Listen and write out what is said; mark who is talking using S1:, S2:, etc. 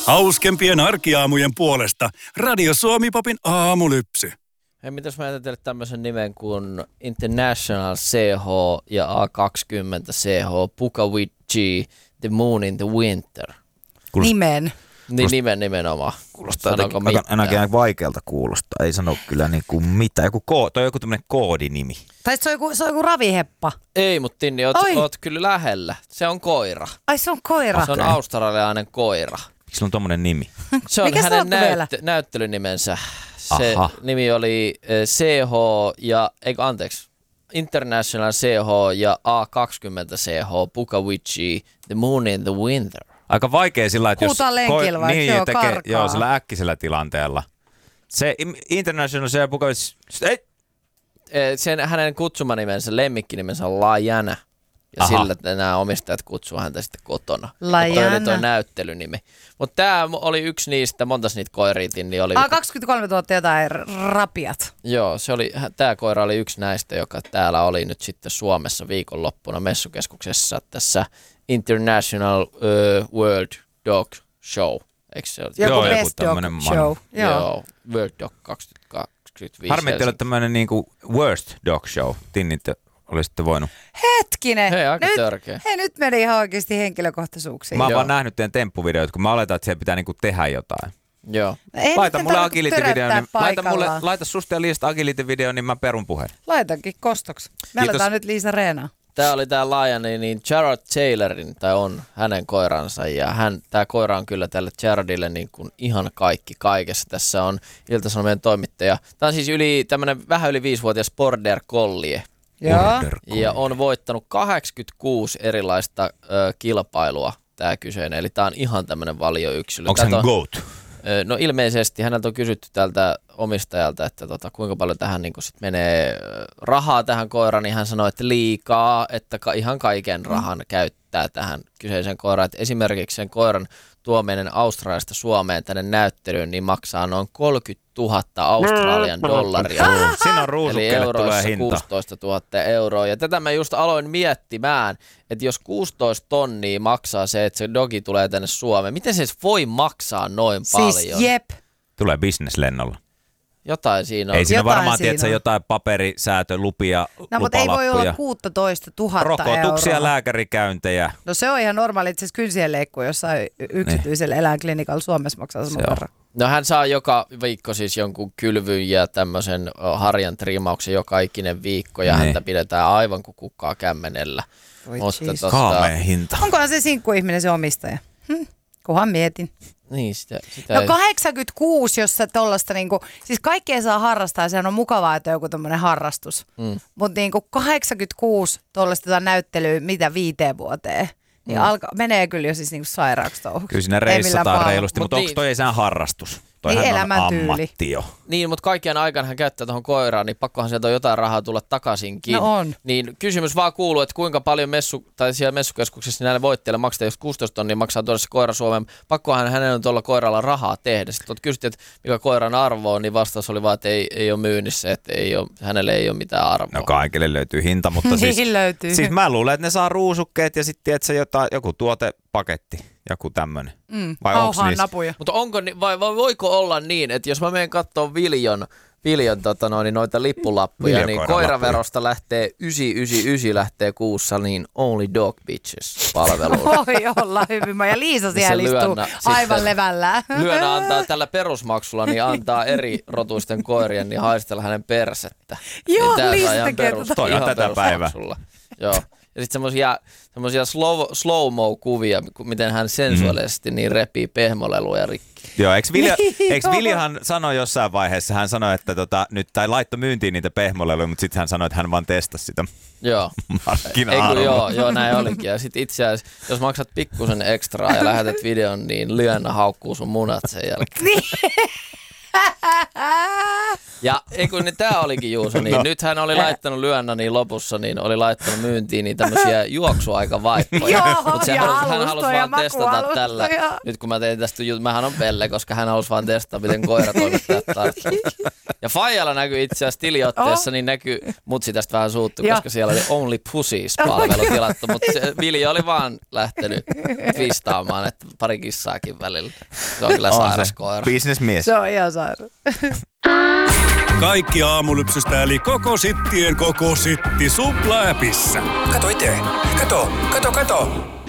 S1: Hauskempien arkiaamujen puolesta Radio Suomi-popin aamulypsy.
S2: Hei, mitäs mä ajattelet tämmöisen nimen kuin International CH ja A20 CH, Puka with G, The Moon in the Winter.
S3: Nimen.
S2: Niin nimenomaan.
S4: Kuulostaa ainakin vaikealta kuulostaa. Ei sano kyllä niinku mitään. Toi on joku tämmönen koodinimi.
S3: Tai se on joku raviheppa.
S2: Ei, mutta Tinni, oot kyllä lähellä. Se on koira.
S3: Ai se on koira?
S2: Se on australialainen koira.
S4: Miksi sulla on tommonen nimi?
S2: Se on hänen näyttelynimensä. Se nimi oli CH ja, International CH ja A20 CH, Puka with G, The Moon in the Winter.
S4: Aika vaikea sillä, että jos
S3: niin,
S4: joo, sillä äkkisellä tilanteella. Se International CH Puka with
S2: hänen kutsumanimensä, lemmikkinimensä on Lajana. Ja sillä nämä omistajat kutsuu häntä sitten kotona. Toi oli toi näyttelynimi. Mutta tämä oli yksi niistä, montas niitä koiriitin. Niin oli
S3: 23 000 jotain rapiat.
S2: Joo, tämä koira oli yksi näistä, joka täällä oli nyt sitten Suomessa viikonloppuna messukeskuksessa tässä International World Dog Show. Eikö se ole?
S3: Joku Best Dog Show.
S2: Joo, World Dog 2025.
S4: Harmitti olla tämmöinen niinku Worst Dog Show. Tinnit olisitte voinut.
S3: Hetkinen.
S2: Hei, aika törkeä.
S3: Hei, nyt meni ihan oikeasti henkilökohtaisuuksiin.
S4: Mä oon vaan nähnyt teidän temppuvideot, kun mä oletan, että siellä pitää niinku tehdä jotain.
S2: Joo.
S4: Laita mulle agility-video, laita susta ja Liisasta agility-video, niin mä perun puheen.
S3: Laitankin kostoksi. Me aletaan nyt Liisa reenaa.
S2: Tää oli tää Lion, niin Jared Taylorin, tai on hänen koiransa, ja tää koira on kyllä tälle Jaredille niin kuin ihan kaikki kaikessa. Tässä on Ilta-Sanomien toimittaja. Tää on siis vähän yli 5-vuotias Border Collie. Ja on voittanut 86 erilaista kilpailua tää kyseinen, eli tää on ihan tämmönen valioyksilö.
S4: Onko hän GOAT?
S2: No ilmeisesti häneltä on kysytty tältä omistajalta, että kuinka paljon tähän niin sit menee rahaa tähän koiraan, niin hän sanoi, että liikaa, että ihan kaiken rahan käyttää tähän kyseiseen koiraan. Että esimerkiksi sen koiran tuominen Australiasta Suomeen tänne näyttelyyn, niin maksaa noin 30 000 Australian dollaria.
S4: Siinä on ruusukkeelle tulee hinta.
S2: 16 000 euroa. Ja tätä mä just aloin miettimään, että jos 16 tonnia maksaa se, että se dogi tulee tänne Suomeen, miten se voi maksaa noin paljon?
S3: Siis jep.
S4: Tulee business-lennolla.
S2: Jotain siinä on.
S4: Ei siinä varmaan, tiedätkö, jotain paperisäätölupia,
S3: no, mutta ei voi olla 16 000
S4: rokotuksia,
S3: euroa.
S4: lääkärikäyntejä.
S3: No se on ihan normaali, itse asiassa kynsien leikku jossain yksityisellä eläinklinikalla Suomessa maksaa saman verran.
S2: No hän saa joka viikko siis jonkun kylvyn ja tämmöisen harjan triimauksen joka ikinen viikko ja häntä pidetään aivan kuin kukkaa kämmenellä.
S4: Kaameen hinta.
S3: Onkohan se sinkkuihminen se omistaja? Kunhan mietin.
S2: Niin, sitä
S3: no 86, jos sä tollaista niinku, siis kaikkea saa harrastaa ja sehän on mukavaa, että on joku tommonen harrastus. Mutta niinku 86 tollaista näyttelyä, mitä 5 vuoteen, niin menee kyllä jo siis niinku sairaaksi touhuksi.
S4: Kyllä siinä reissataan reilusti, mutta onko toi ei sään harrastus?
S3: Toihan on
S4: ammatti jo.
S2: Niin, mutta kaikkien aikana hän käyttää tuohon koiraan, niin pakkohan sieltä on jotain rahaa tulla takaisinkin.
S3: No on.
S2: Niin kysymys vaan kuuluu, että kuinka paljon siellä messukeskuksessa näille voitteille maksetaan, jos 16 tonnia maksaa tuoda se koira Suomeen. Pakkohan hänen on tuolla koiralla rahaa tehdä. Sitten kysyttiin, että mikä koiran arvo on, niin vastaus oli vaan, että ei ole myynnissä, että hänelle ei ole mitään arvoa.
S4: No kaikille löytyy hinta, mutta siis mä luulen, että ne saa ruusukkeet ja sitten joku tuotepaketti. Joku tämmönen. Vai onko niistä?
S3: Napuja.
S2: Mutta vai voiko olla niin, että jos mä menen katsomaan Viljon noita lippulappuja, niin koiraverosta lähtee 999 lähtee kuussa, niin Only Dog Bitches -palveluun.
S3: Voi olla hyvin. Ja Liisa siellä istuu aivan levällään.
S2: Lyönä antaa tällä perusmaksulla, niin antaa eri rotuisten koirien, niin haistella hänen persettä.
S3: Joo,
S2: niin
S3: Liisa tekee
S4: toi on tätä päivää.
S2: Joo. Ja sitten semmoisia slow-mo-kuvia, miten hän sensuaalisesti niin repii pehmoleluja rikki.
S4: Joo, eikö Viljahan sanoi jossain vaiheessa, hän sanoi, että laittoi myyntiin niitä pehmoleluja, mutta sitten hän sanoi, että hän vaan testasi sitä markkina-arvoa.
S2: Joo, näin olikin. Ja sitten itse asiassa, jos maksat pikkusen ekstraa ja lähetät videon, niin Lyönä haukkuu sun munat sen jälkeen. Ja niin tää olikin Juuso, niin nyt hän oli laittanut lyönnä niin lopussa, niin oli laittanut myyntiin niin tämmöisiä juoksuaikavaippoja. Mutta hän halusi vaan testata tällä. Nyt kun mä tein tästä mähän on Pelle, koska hän halusi vaan testata, miten koiratoimittajat tarttuu. Ja Faijalla näkyi itse asiassa tiliotteessa, niin näkyi, mutsi tästä vähän suuttu, koska siellä oli Only Pussies-palvelu tilattu, mutta Vilja oli vaan lähtenyt twistaamaan, että pari kissaakin välillä. Se on kyllä sairas koira.
S4: Businessmies.
S3: Se on ihan sairas.
S1: Kaikki Aamulypsystä eli koko sittien koko sitti Supla-appissa.
S5: Kato itse. Kato.